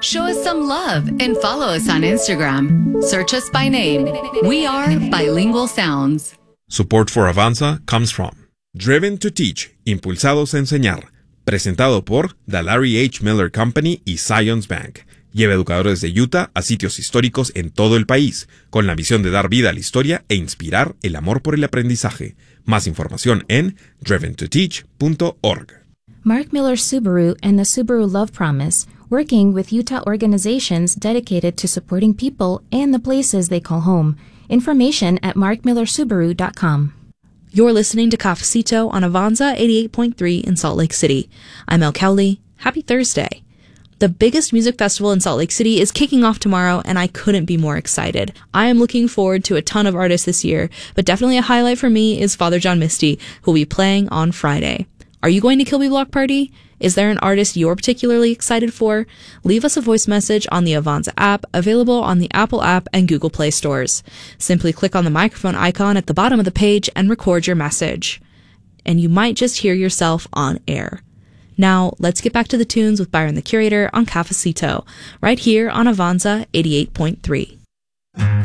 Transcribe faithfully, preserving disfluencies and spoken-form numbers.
Show us some love and follow us on Instagram. Search us by name. We are Bilingual Sounds. Support for Avanza comes from Driven to Teach, Impulsados a Enseñar, presentado por The Larry H. Miller Company y Zions Bank. Lleva educadores de Utah a sitios históricos en todo el país, con la misión de dar vida a la historia e inspirar el amor por el aprendizaje. Más información en driven to teach punto org. Mark Miller Subaru and the Subaru Love Promise, working with Utah organizations dedicated to supporting people and the places they call home. Information at mark miller subaru dot com. You're listening to Cafecito on Avanza eighty-eight point three in Salt Lake City. I'm El Cowley. Happy Thursday. The biggest music festival in Salt Lake City is kicking off tomorrow, and I couldn't be more excited. I am looking forward to a ton of artists this year, but definitely a highlight for me is Father John Misty, who will be playing on Friday. Are you going to Kilby Block Party? Is there an artist you're particularly excited for? Leave us a voice message on the Avanza app, available on the Apple app and Google Play stores. Simply click on the microphone icon at the bottom of the page and record your message. And you might just hear yourself on air. Now, let's get back to the tunes with Byron the Curator on Cafecito, right here on Avanza eighty-eight point three.